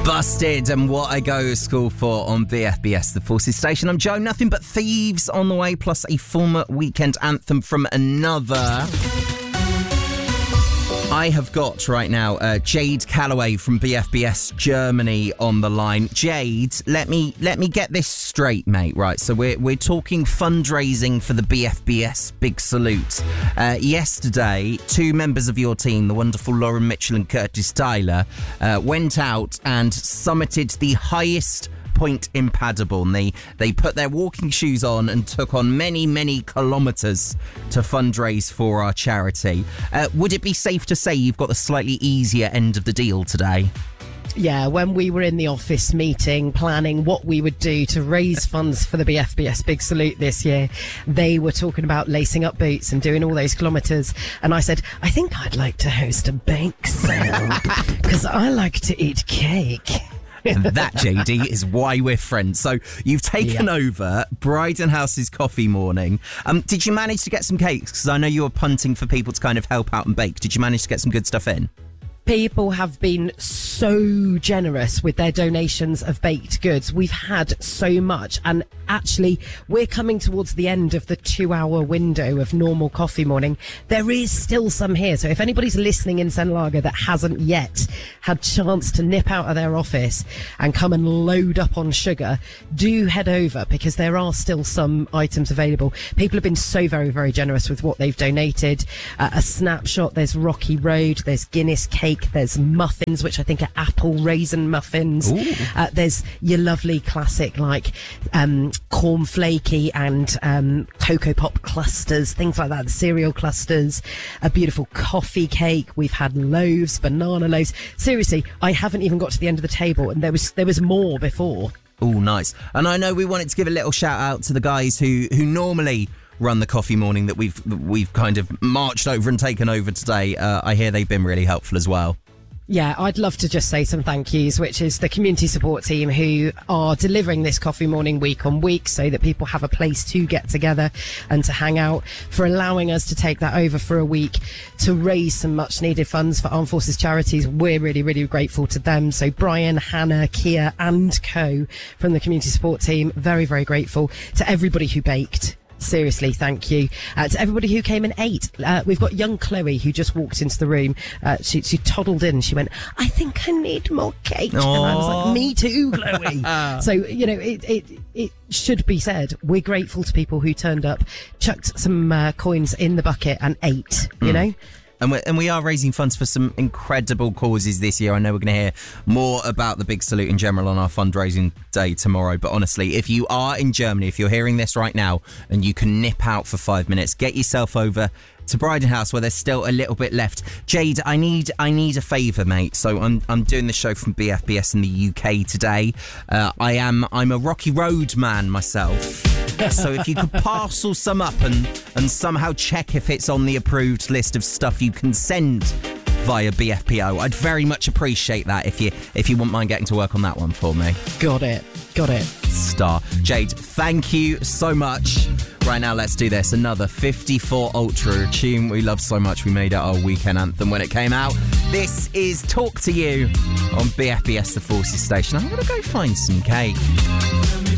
Busted and What I Go to School For on BFBS, the Forces Station. I'm Joe, nothing but thieves on the way, plus a former weekend anthem from another. I have got right now Jade Calloway from BFBS Germany on the line. Jade, let me get this straight, mate. Right, so we're talking fundraising for the BFBS Big Salute. Yesterday, two members of your team, the wonderful Lauren Mitchell and Curtis Tyler, went out and summited the highest point in Paderborn. They put their walking shoes on and took on many kilometres to fundraise for our charity. Would it be safe to say you've got the slightly easier end of the deal today? Yeah, when we were in the office meeting planning what we would do to raise funds for the BFBS Big Salute this year, they were talking about lacing up boots and doing all those kilometres. And I said, I think I'd like to host a bake sale because I like to eat cake. And that, JD, is why we're friends. So you've taken over Bryden House's coffee morning. Did you manage to get some cakes? Because I know you were punting for people to kind of help out and bake. Did you manage to get some good stuff in? People have been so generous with their donations of baked goods. We've had so much, and actually we're coming towards the end of the 2-hour window of normal coffee morning. There is still some here, so if anybody's listening in St Lager that hasn't yet had chance to nip out of their office and come and load up on sugar, do head over, because there are still some items available. People have been so very generous with what they've donated. A snapshot, there's Rocky Road, there's Guinness cake, there's muffins, which I think are apple raisin muffins. There's your lovely classic like corn flaky and cocoa pop clusters, things like that, cereal clusters, a beautiful coffee cake. We've had loaves, banana loaves. Seriously, I haven't even got to the end of the table, and there was more before. Oh, nice. And I know we wanted to give a little shout out to the guys who normally run the coffee morning that we've kind of marched over and taken over today. I hear they've been really helpful as well. Yeah, I'd love to just say some thank yous, which is the community support team who are delivering this coffee morning week on week so that people have a place to get together and to hang out, for allowing us to take that over for a week to raise some much needed funds for Armed Forces charities. We're really grateful to them. So Brian, Hannah, Kia and co from the community support team, very grateful. To everybody who baked. Seriously, thank you. To everybody who came and ate. We've got young Chloe who just walked into the room. She toddled in and she went, I think I need more cake. Aww. And I was like, me too, Chloe. So, you know, it should be said, we're grateful to people who turned up, chucked some coins in the bucket and ate, you know? And we are raising funds for some incredible causes this year. I know we're going to hear more about the Big Salute in general on our fundraising day tomorrow. But honestly, if you are in Germany, if you're hearing this right now and you can nip out for 5 minutes, get yourself over to Bryden House where there's still a little bit left. Jade, I need a favour, mate. So I'm doing the show from BFBS in the UK today. I'm a Rocky Road man myself. So if you could parcel some up and somehow check if it's on the approved list of stuff you can send via BFPO, I'd very much appreciate that if you wouldn't mind getting to work on that one for me. Got it. Star. Jade, thank you so much. Right now, let's do this. Another 54 Ultra, a tune we love so much we made it our weekend anthem when it came out. This is Talk to You on BFBS, the Forces Station. I'm going to go find some cake.